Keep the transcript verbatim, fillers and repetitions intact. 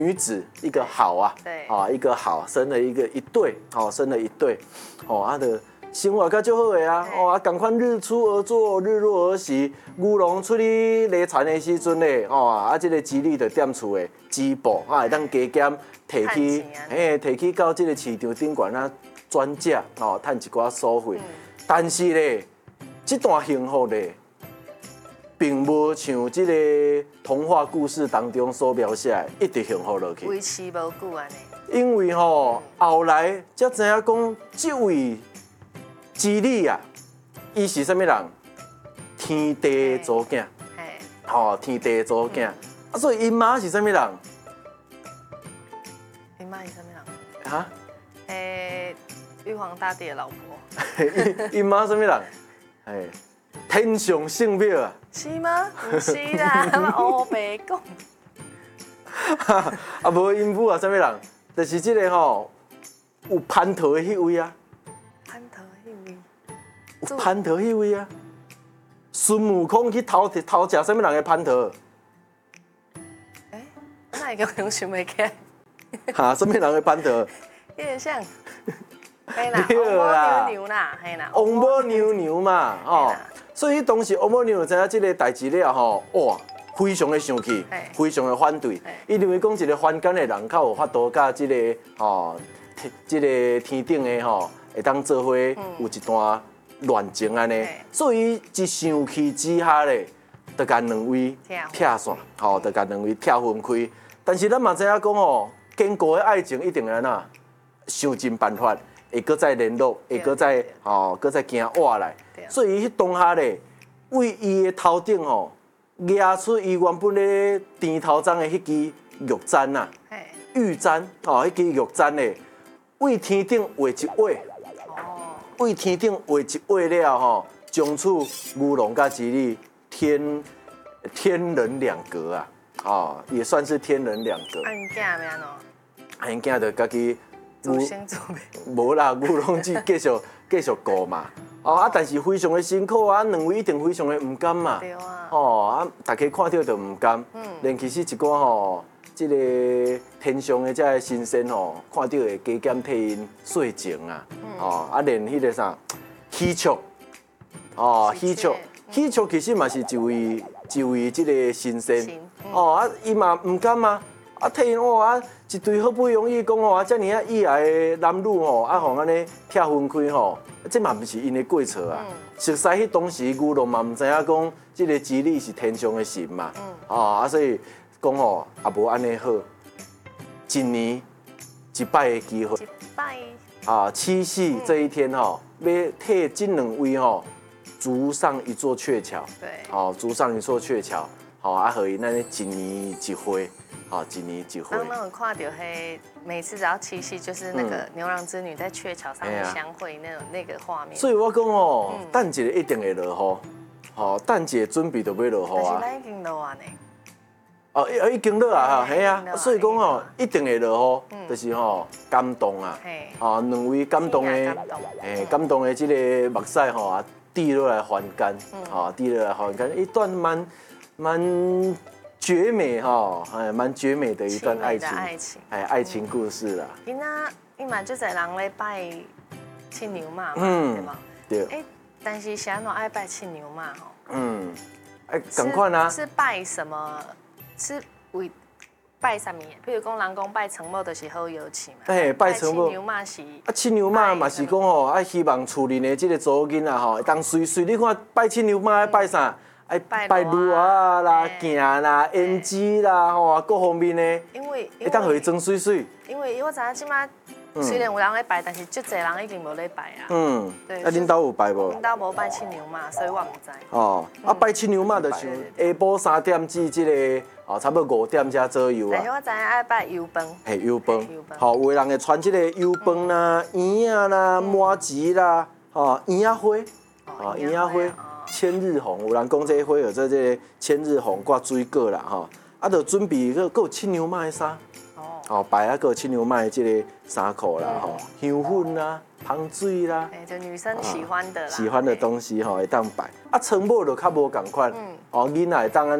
女子一个好啊， 对， 啊一个好，生了一个一对，哦生了一对，哦啊的生活较足好的啊，哦啊赶快日出而作，日落而息，牛郎出去犁田的时阵咧，哦啊这个织女就踮厝的织布，啊会当加减提去，嘿提去到这个市场顶悬啊转价，哦赚一寡所费，但是咧这段幸福咧。并无像这个童话故事当中所描写的，一直幸福落去。 维持无久安尼。 因为吼、嗯、后来才知影讲，这位织女啊，伊是啥物人？天地的祖囝。吼，天地的祖囝。啊，所以因妈是啥物人？ 因妈是啥物人？ 哈？ 诶，玉皇大帝的老婆。 因因妈啥物人？哎，天上圣母啊。 是吗？不是啦，黑白讲。 啊，无因母啊，啥物人？就是这个吼，有蟠桃的迄位啊。 蟠桃迄位。 有蟠桃迄位啊。孙悟空去偷偷食啥物人的蟠桃？ 哎，那会个能想袂起来。 哈，啥物人的蟠桃？ 有点像。嘿啦，王母牛牛啦，嘿啦。 王母牛牛嘛，吼。所以当时王母娘知影这个代志了吼，哇，非常的生气，非常的反对。伊认为讲一个凡间的人，较有法度甲这个吼，这个天顶的吼，会当做伙有一段恋情安尼。所以一生气之下咧，就甲两位拆散，吼，就甲两位拆分开。但是咱嘛知影讲吼，坚固的爱情一定安那想尽办法。会搁再联络，会搁再吼，搁再行活来，所以迄当下咧，为伊的头顶吼，压出伊原本咧田头装的迄支玉簪呐，玉簪吼，迄支玉簪咧，为天顶画一画，为天顶画一画了吼，从此牛郎甲织女天天人两隔啊，哦，也算是天人两隔。 啊，因囝要安怎？ 因囝就家己。 自生自灭。 无啦，牛郎只继续继续过嘛。哦啊，但是非常的辛苦啊，两位一定非常的唔甘嘛。 对啊。 哦啊，大家看到就唔甘。嗯。连其实一寡吼，即个天上的这个神仙吼，看到会加减替因说情啊。嗯。哦啊，连迄个啥喜鹊，哦喜鹊，喜鹊其实嘛是一位一位即个神仙。哦啊，伊嘛唔甘嘛。啊，替因哇啊，一对好不容易讲哦，啊，遮尔啊意爱的男女吼，啊，互安尼拆分开吼，这嘛不是因的过错啊。实在迄当时牛郎嘛唔知影讲，这个织女是天上的神嘛，哦啊，所以讲哦，也无安尼好，一年一摆的机会， 一摆啊，七夕这一天吼，要替这两位吼筑上一座鹊桥， 对， 哦，筑上一座鹊桥，好啊，互因安尼一年一回。好，一年一回。 当那种看到嘿，每次只要七夕，就是那个牛郎织女在鹊桥上面相会那种那个画面。 所以我讲哦，等一下一定会落雨，吼，等一下准备就要落雨啊。 但是咱已经落啊呢。 哦，已经落啊，系啊，所以讲哦，一定会落雨，就是吼感动啊，哦，两位感动的，诶，感动的这个目屎吼啊，滴落来凡间，哦，滴落来凡间，一段蛮蛮。绝美哈，哎，蛮绝美的一段爱情， 爱情， 哎，爱情故事啦。 今仔伊嘛就在人咧拜牵牛嘛，嗯，对吗？ 对。 哎，但是想要爱拜牵牛嘛吼。 嗯，哎，赶快啊！ 是拜什么？是为拜什么？比如讲人讲拜陈某就是好有钱嘛。 哎，拜陈某。 牵牛嘛是。 啊，牵牛嘛嘛是讲吼，啊，希望厝里的这个祖囡仔吼，当随随你看拜牵牛嘛爱拜啥？爱拜鹿啊啦、镜啦、胭脂啦，吼，各方面的， 因为会当互伊装水水。 因为我知影即马虽然有人咧拜，但是足侪人已经无咧拜啊。 嗯，对。啊，恁兜有拜无？ 恁兜无拜青牛嘛，所以我唔知。 哦，啊，拜青牛嘛，就像下晡三点至即个哦，差不多五点才左右啊。 但是我知影爱拜油饭。 嘿，油饭。好，有的人会传即个油饭啦、圆仔啦、麻糍啦，吼，圆仔花，哦，圆仔花。千日红，有人讲这个花有做这个千日红挂水果啦，吼，啊，就准备个有青牛妈的衫，哦，摆啊个青牛妈的这个衫裤啦，吼，香粉啦、香水啦， 哎，就女生喜欢的啦， 喜欢的东西吼会当摆，啊，床某就较无共款，哦，囡仔会当安尼。